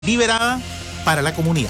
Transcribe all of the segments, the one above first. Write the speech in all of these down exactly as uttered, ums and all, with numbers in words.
liberada para la comunidad.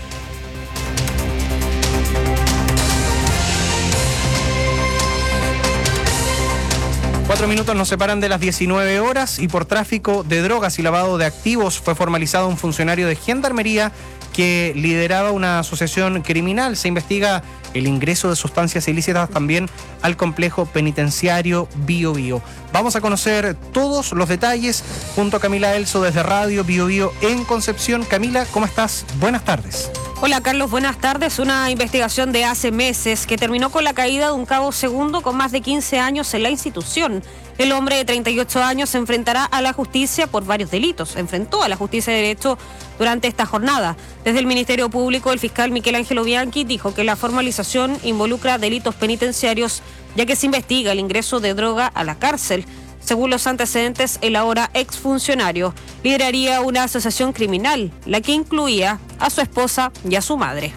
Cuatro minutos nos separan de las diecinueve horas y por tráfico de drogas y lavado de activos fue formalizado un funcionario de Gendarmería que lideraba una asociación criminal. Se investiga el ingreso de sustancias ilícitas también al complejo penitenciario Bío Bío. Vamos a conocer todos los detalles junto a Camila Elso desde Radio Bío Bío en Concepción. Camila, ¿cómo estás? Buenas tardes. Hola Carlos, buenas tardes. Una investigación de hace meses que terminó con la caída de un cabo segundo con más de quince años en la institución. El hombre de treinta y ocho años se enfrentará a la justicia por varios delitos. Se enfrentó a la justicia de derecho durante esta jornada. Desde el Ministerio Público, el fiscal Miquel Ángelo Bianchi dijo que la formalización involucra delitos penitenciarios, ya que se investiga el ingreso de droga a la cárcel. Según los antecedentes, el ahora exfuncionario lideraría una asociación criminal, la que incluía a su esposa y a su madre.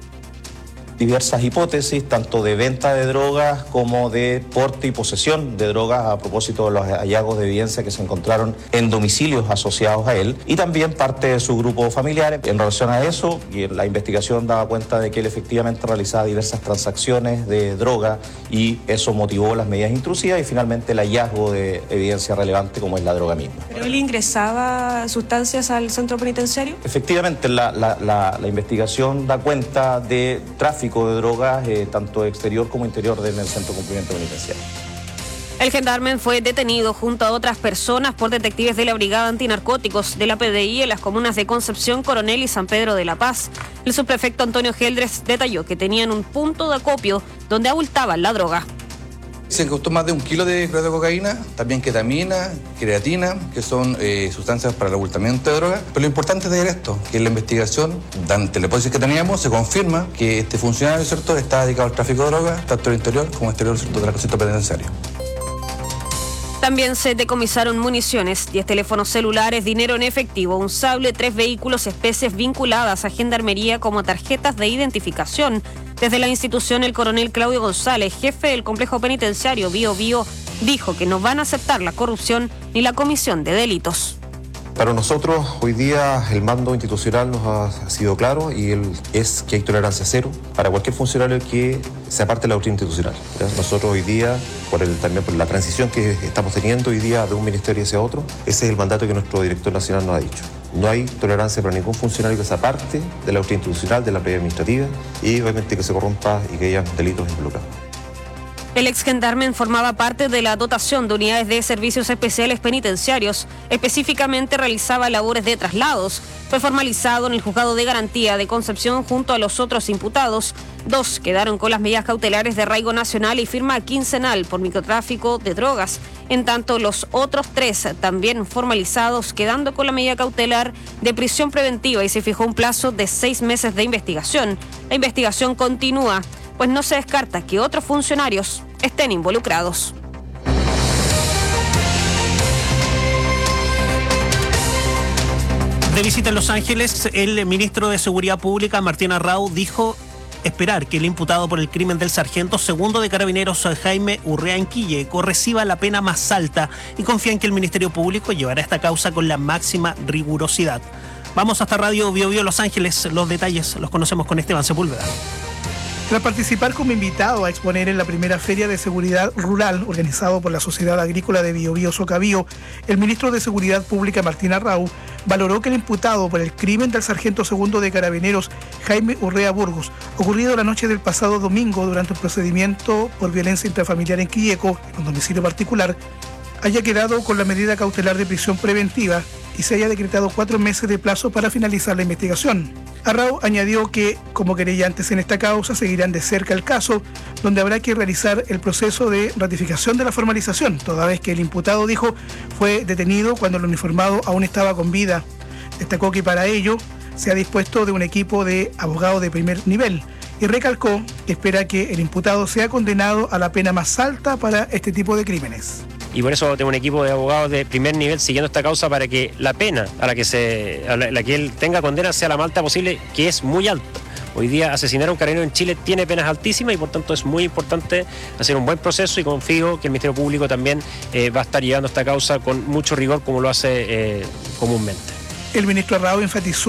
Diversas hipótesis, tanto de venta de drogas como de porte y posesión de drogas a propósito de los hallazgos de evidencia que se encontraron en domicilios asociados a él y también parte de su grupo familiar. En relación a eso, y la investigación daba cuenta de que él efectivamente realizaba diversas transacciones de droga y eso motivó las medidas intrusivas y finalmente el hallazgo de evidencia relevante como es la droga misma. ¿Pero él ingresaba sustancias al centro penitenciario? Efectivamente, la, la, la, la investigación da cuenta de tráfico de drogas, eh, tanto exterior como interior en el centro de cumplimiento penitenciario. El gendarme fue detenido junto a otras personas por detectives de la Brigada Antinarcóticos de la P D I en las comunas de Concepción, Coronel y San Pedro de la Paz. El subprefecto Antonio Geldres detalló que tenían un punto de acopio donde abultaban la droga. Se incautó más de un kilo de cloruro de cocaína, también ketamina, creatina, que son eh, sustancias para el abultamiento de droga. Pero lo importante de esto, que en la investigación, ante la hipótesis que teníamos, se confirma que este funcionario, ¿cierto?, está dedicado al tráfico de drogas, tanto al interior como exterior, ¿cierto?, del recinto penitenciario. También se decomisaron municiones, diez teléfonos celulares, dinero en efectivo, un sable, tres vehículos, especies vinculadas a Gendarmería como tarjetas de identificación. Desde la institución, el coronel Claudio González, jefe del complejo penitenciario Bío Bío, dijo que no van a aceptar la corrupción ni la comisión de delitos. Para nosotros, hoy día, el mando institucional nos ha sido claro y el, es que hay tolerancia cero para cualquier funcionario que se aparte de la doctrina institucional. ¿Ya? Nosotros hoy día, por el, también por la transición que estamos teniendo hoy día de un ministerio hacia otro, ese es el mandato que nuestro director nacional nos ha dicho. No hay tolerancia para ningún funcionario que se aparte de la doctrina institucional, de la previa administrativa y obviamente que se corrompa y que haya delitos involucrados. El ex gendarme formaba parte de la dotación de unidades de servicios especiales penitenciarios. Específicamente realizaba labores de traslados. Fue formalizado en el juzgado de garantía de Concepción junto a los otros imputados. Dos quedaron con las medidas cautelares de arraigo nacional y firma quincenal por microtráfico de drogas. En tanto, los otros tres también formalizados, quedando con la medida cautelar de prisión preventiva y se fijó un plazo de seis meses de investigación. La investigación continúa, pues no se descarta que otros funcionarios estén involucrados. De visita en Los Ángeles, el ministro de Seguridad Pública, Martín Arrau, dijo esperar que el imputado por el crimen del sargento segundo de Carabineros, Jaime Urrea Enquilleco, reciba la pena más alta y confía en que el Ministerio Público llevará esta causa con la máxima rigurosidad. Vamos hasta Radio Bío Bío Los Ángeles. Los detalles los conocemos con Esteban Sepúlveda. Tras participar como invitado a exponer en la primera Feria de Seguridad Rural organizado por la Sociedad Agrícola de Bío Bío Socabío, el ministro de Seguridad Pública Martín Arrau valoró que el imputado por el crimen del sargento segundo de Carabineros Jaime Urrea Burgos, ocurrido la noche del pasado domingo durante un procedimiento por violencia intrafamiliar en Quilleco, en un domicilio particular, haya quedado con la medida cautelar de prisión preventiva y se haya decretado cuatro meses de plazo para finalizar la investigación. Arrau añadió que, como querellantes en esta causa, seguirán de cerca el caso, donde habrá que realizar el proceso de ratificación de la formalización, toda vez que el imputado, dijo, fue detenido cuando el uniformado aún estaba con vida. Destacó que para ello se ha dispuesto de un equipo de abogados de primer nivel y recalcó que espera que el imputado sea condenado a la pena más alta para este tipo de crímenes. Y por eso tengo un equipo de abogados de primer nivel siguiendo esta causa para que la pena a la que se a la, la que él tenga condena sea la más alta posible, que es muy alta. Hoy día asesinar a un carabinero en Chile tiene penas altísimas y por tanto es muy importante hacer un buen proceso y confío que el Ministerio Público también eh, va a estar llevando esta causa con mucho rigor como lo hace eh, comúnmente. El ministro Arrao enfatizó